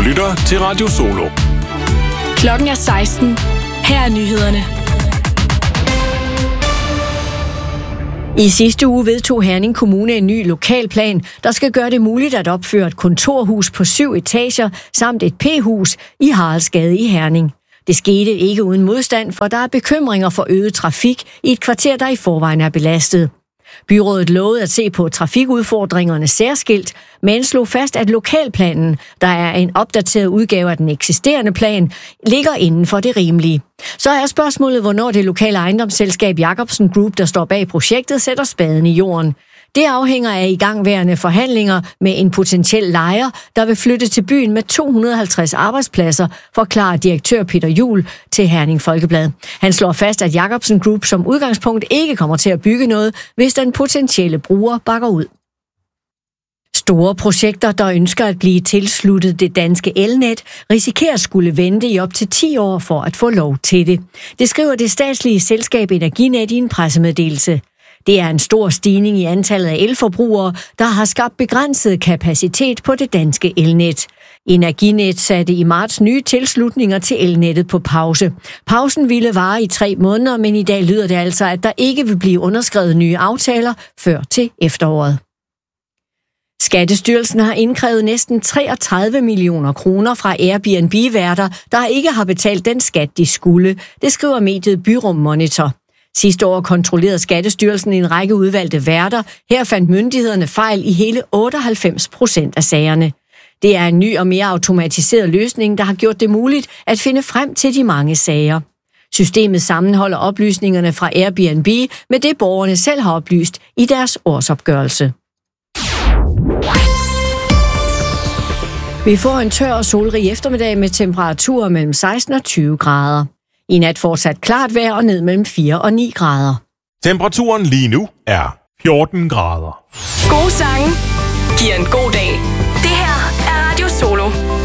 lytter til Radio Solo. Klokken er 16. Her er nyhederne. I sidste uge vedtog Herning Kommune en ny lokalplan, der skal gøre det muligt at opføre et kontorhus på 7 etager samt et P-hus i Haraldsgade i Herning. Det skete ikke uden modstand, for der er bekymringer for øget trafik i et kvarter, der i forvejen er belastet. Byrådet lovede at se på trafikudfordringerne særskilt, men slog fast, at lokalplanen, der er en opdateret udgave af den eksisterende plan, ligger inden for det rimelige. Så er spørgsmålet, hvornår det lokale ejendomsselskab Jacobsen Group, der står bag projektet, sætter spaden i jorden. Det afhænger af igangværende forhandlinger med en potentiel lejer, der vil flytte til byen med 250 arbejdspladser, forklarer direktør Peter Juhl til Herning Folkeblad. Han slår fast, at Jacobsen Group som udgangspunkt ikke kommer til at bygge noget, hvis den potentielle bruger bakker ud. Store projekter, der ønsker at blive tilsluttet det danske elnet, risikerer at skulle vente i op til 10 år for at få lov til det. Det skriver det statslige selskab Energinet i en pressemeddelelse. Det er en stor stigning i antallet af elforbrugere, der har skabt begrænset kapacitet på det danske elnet. Energinet satte i marts nye tilslutninger til elnettet på pause. Pausen ville vare i 3 måneder, men i dag lyder det altså, at der ikke vil blive underskrevet nye aftaler før til efteråret. Skattestyrelsen har indkrævet næsten 33 millioner kroner fra Airbnb-værter, der ikke har betalt den skat, de skulle. Det skriver mediet Byrum Monitor. Sidste år kontrollerede Skattestyrelsen en række udvalgte værter. Her fandt myndighederne fejl i hele 98% af sagerne. Det er en ny og mere automatiseret løsning, der har gjort det muligt at finde frem til de mange sager. Systemet sammenholder oplysningerne fra Airbnb med det, borgerne selv har oplyst i deres årsopgørelse. Vi får en tør og solrig eftermiddag med temperaturer mellem 16 og 20 grader. I nat fortsat klart vejr og ned mellem 4 og 9 grader. Temperaturen lige nu er 14 grader. Gode sange giver en god dag. Det her er Radio Solo.